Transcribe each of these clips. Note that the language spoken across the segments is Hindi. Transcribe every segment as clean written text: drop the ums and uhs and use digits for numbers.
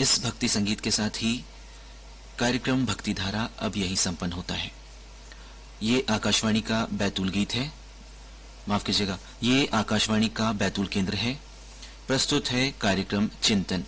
इस भक्ति संगीत के साथ ही कार्यक्रम भक्ति धारा अब यही संपन्न होता है। ये आकाशवाणी का बैतूल गीत है, माफ कीजिएगा, ये आकाशवाणी का बैतूल केंद्र है। प्रस्तुत है कार्यक्रम चिंतन।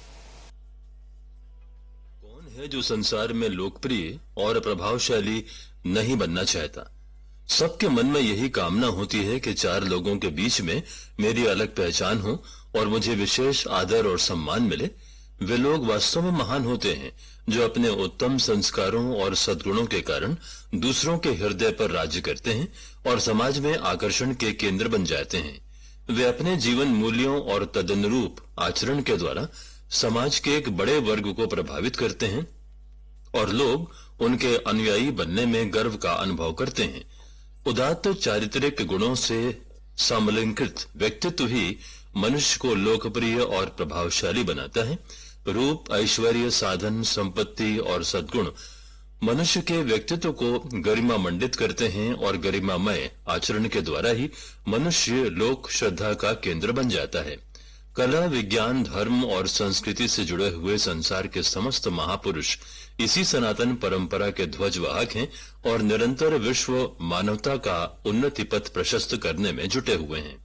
कौन है जो संसार में लोकप्रिय और प्रभावशाली नहीं बनना चाहता? सबके मन में यही कामना होती है कि चार लोगों के बीच में मेरी अलग पहचान हो और मुझे विशेष आदर और सम्मान मिले। वे लोग वास्तव में महान होते हैं जो अपने उत्तम संस्कारों और सद्गुणों के कारण दूसरों के हृदय पर राज्य करते हैं और समाज में आकर्षण के केंद्र बन जाते हैं। वे अपने जीवन मूल्यों और तदनुरूप आचरण के द्वारा समाज के एक बड़े वर्ग को प्रभावित करते हैं और लोग उनके अनुयायी बनने में गर्व का अनुभव करते हैं। उदात्त चारित्रिक गुणों से समलंकृत व्यक्तित्व ही मनुष्य को लोकप्रिय और प्रभावशाली बनाता है। रूप, ऐश्वर्य, साधन, संपत्ति और सद्गुण मनुष्य के व्यक्तित्व को गरिमा मंडित करते हैं और गरिमामय आचरण के द्वारा ही मनुष्य लोक श्रद्धा का केंद्र बन जाता है। कला, विज्ञान, धर्म और संस्कृति से जुड़े हुए संसार के समस्त महापुरुष इसी सनातन परंपरा के ध्वजवाहक हैं और निरंतर विश्व मानवता का उन्नति पथ प्रशस्त करने में जुटे हुए हैं।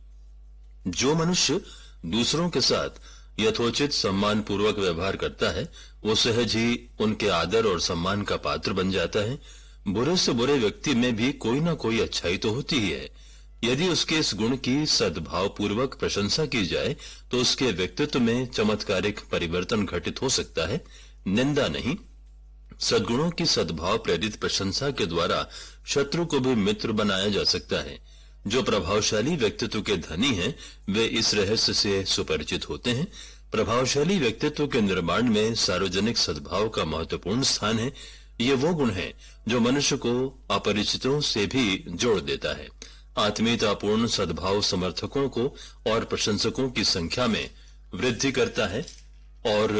जो मनुष्य दूसरों के साथ यथोचित सम्मान पूर्वक व्यवहार करता है वो सहज ही उनके आदर और सम्मान का पात्र बन जाता है। बुरे से बुरे व्यक्ति में भी कोई ना कोई अच्छाई तो होती ही है। यदि उसके इस गुण की सद्भाव पूर्वक प्रशंसा की जाए तो उसके व्यक्तित्व में चमत्कारिक परिवर्तन घटित हो सकता है, निंदा नहीं। सद्गुणों की सद्भाव प्रेरित प्रशंसा के द्वारा शत्रु को भी मित्र बनाया जा सकता है। जो प्रभावशाली व्यक्तित्व के धनी हैं, वे इस रहस्य से सुपरिचित होते हैं। प्रभावशाली व्यक्तित्व के निर्माण में सार्वजनिक सद्भाव का महत्वपूर्ण स्थान है। ये वो गुण है जो मनुष्य को अपरिचितों से भी जोड़ देता है। आत्मीयतापूर्ण सद्भाव समर्थकों को और प्रशंसकों की संख्या में वृद्धि करता है और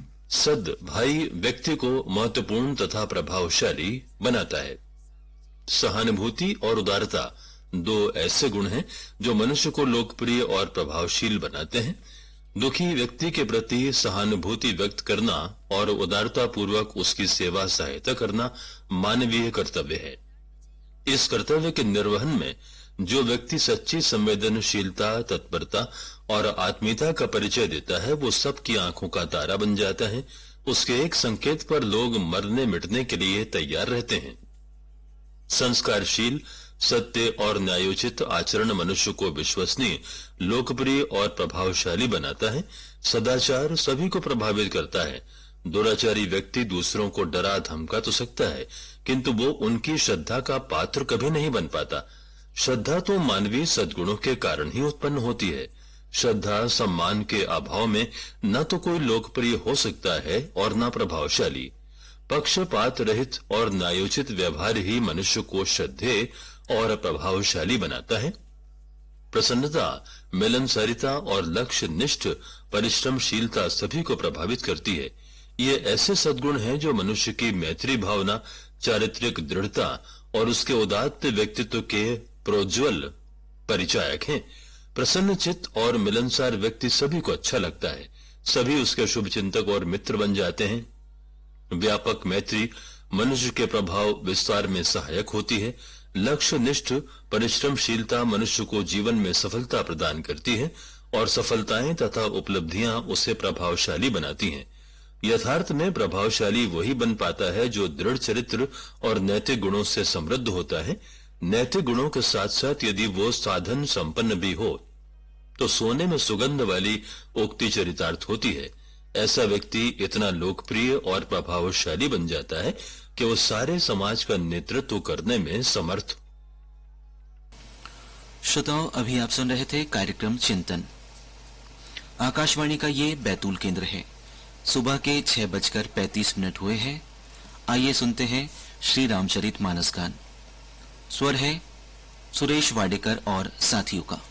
सद भाई व्यक्ति को महत्वपूर्ण तथा प्रभावशाली बनाता है। सहानुभूति और उदारता दो ऐसे गुण हैं जो मनुष्य को लोकप्रिय और प्रभावशील बनाते हैं। दुखी व्यक्ति के प्रति सहानुभूति व्यक्त करना और उदारता पूर्वक उसकी सेवा सहायता करना मानवीय कर्तव्य है। इस कर्तव्य के निर्वहन में जो व्यक्ति सच्ची संवेदनशीलता, तत्परता और आत्मीयता का परिचय देता है वो सबकी आंखों का तारा बन जाता है। उसके एक संकेत पर लोग मरने मिटने के लिए तैयार रहते हैं। संस्कारशील, सत्य और न्यायोचित आचरण मनुष्य को विश्वसनीय, लोकप्रिय और प्रभावशाली बनाता है। सदाचार सभी को प्रभावित करता है। दुराचारी व्यक्ति दूसरों को डरा धमका तो सकता है किंतु वो उनकी श्रद्धा का पात्र कभी नहीं बन पाता। श्रद्धा तो मानवीय सद्गुणों के कारण ही उत्पन्न होती है। श्रद्धा सम्मान के अभाव में न तो कोई लोकप्रिय हो सकता है और न प्रभावशाली। पक्षपात रहित और न्यायोचित व्यवहार ही मनुष्य को श्रद्धेय और प्रभावशाली बनाता है। प्रसन्नता, मिलनसारिता और लक्ष्य निष्ठ परिश्रमशीलता सभी को प्रभावित करती है। ये ऐसे सद्गुण हैं जो मनुष्य की मैत्री भावना, चारित्रिक दृढ़ता और उसके उदात्त व्यक्तित्व के प्रोज्वल परिचायक हैं। प्रसन्न चित्त और मिलनसार व्यक्ति सभी को अच्छा लगता है। सभी उसके शुभ चिंतक और मित्र बन जाते हैं। व्यापक मैत्री मनुष्य के प्रभाव विस्तार में सहायक होती है। लक्ष्य निष्ठ परिश्रमशीलता मनुष्य को जीवन में सफलता प्रदान करती है और सफलताएं तथा उपलब्धियां उसे प्रभावशाली बनाती हैं। यथार्थ में प्रभावशाली वही बन पाता है जो दृढ़ चरित्र और नैतिक गुणों से समृद्ध होता है। नैतिक गुणों के साथ साथ यदि वो साधन संपन्न भी हो तो सोने में सुगंध वाली उक्ति चरितार्थ होती है। ऐसा व्यक्ति इतना लोकप्रिय और प्रभावशाली बन जाता है कि वो सारे समाज का नेतृत्व करने में समर्थ। श्रोताओं, अभी आप सुन रहे थे कार्यक्रम चिंतन। आकाशवाणी का ये बैतूल केंद्र है। सुबह के 6:35 हुए हैं। आइए सुनते हैं श्री रामचरित मानस गान। स्वर है सुरेश वाडेकर और साथियों का।